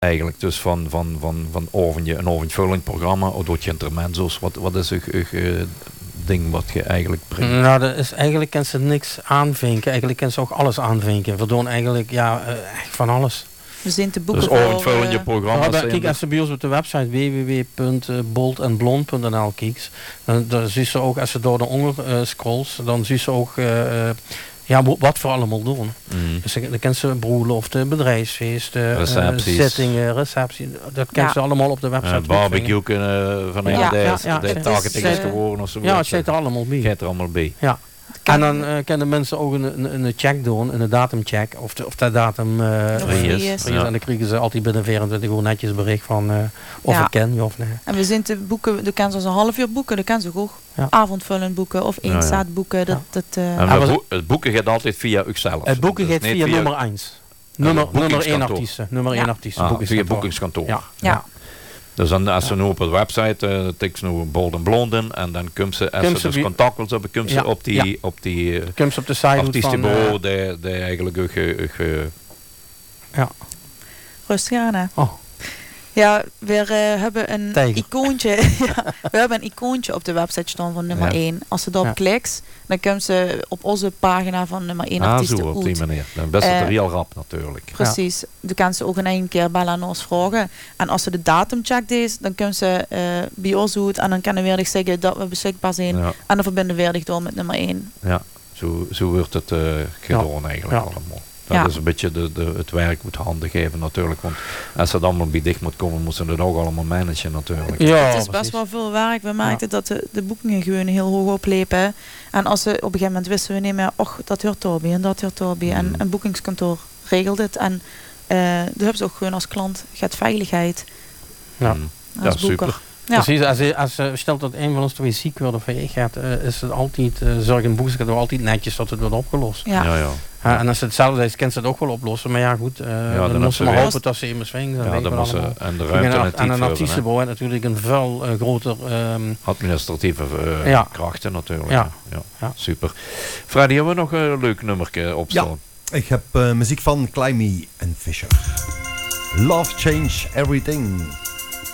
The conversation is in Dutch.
eigenlijk. Dus van een overnvullend programma, of doet je intermezzo's. Wat is een ding wat je eigenlijk brengt? Nou, dat is eigenlijk kan ze niks aanvinken. Eigenlijk kan ze ook alles aanvinken. We doen eigenlijk echt van alles. We zijn te boeken dus overnvullende programma's. Kijk, als ze bij ons op de website www.boltandblond.nl kijkt, dan zie ze ook, als ze door de onder scrolls, dan zie ze ook wat we allemaal doen. Dus dan kan ze broelen of de bedrijfsfeesten, zittingen, recepties. Dat kan ze allemaal op de website. Barbecue van de targeting is geworden of zo. Ja, het zit er allemaal bij. Zit er allemaal bij. Ja. En dan kunnen mensen ook een check doen, een datumcheck, of dat datum is. En dan krijgen ze altijd binnen 24 uur netjes bericht van of ik ken je of nee. En we zijn te boeken, dan kan ze een half uur boeken, dan kan ze ook avondvullend boeken of eenzaad boeken. Het boeken gaat altijd via uzelf. Het boeken gaat via nummer 1. Nummer 1 artiesten. Nummer 1 artiesten. Via boekingskantoor. Ja. Dus dan, als ze nu op de website tikt ze nu Bold and Blonde in en dan komt ze, als ze dus contact wil hebben, komt ze op die op de site artiestenbureau die eigenlijk ook rustig aan, hè? Ja, we hebben een icoontje. We hebben een icoontje op de website staan van nummer 1. Als ze daarop klikt, dan komt ze op onze pagina van nummer 1 artiesten zo op die manier. Dan best het heel rap natuurlijk. Precies. Dan kan ze ook in één keer bellen aan ons vragen. En als ze de datum checkt is, dan kunnen ze bij ons uit en dan kunnen we weer zeggen dat we beschikbaar zijn. Ja. En dan verbinden we weer door met nummer 1. Ja, zo wordt het gedaan eigenlijk allemaal. Dat is een beetje het werk moet handen geven natuurlijk. Want als het allemaal bij dicht moet komen, moeten ze het ook allemaal managen natuurlijk. Ja, het is best wel veel werk. We maakten dat de boekingen gewoon heel hoog oplepen. En als ze op een gegeven moment wisten we nemen, dat hoort erbij en dat hoort erbij. En een boekingskantoor regelt het. En dan hebben ze ook gewoon als klant gaat veiligheid. Ja, super. Ja. Precies, als stelt dat een van ons twee ziek wordt of gaat, is het altijd, zorg een boekingskantoor altijd netjes dat het wordt opgelost. Ja. En als het hetzelfde is, kan ze het ook wel oplossen. Maar ja, goed, dan moeten ze maar hopen dat ze immers swingen. Ja, dan moeten ze en de ruimte en een artiestenbureau natuurlijk een veel groter administratieve krachten natuurlijk. Ja. Super. Freddy, hebben we nog een leuk nummer opstaan? Ja, ik heb muziek van Climby en Fisher. Love Change Everything.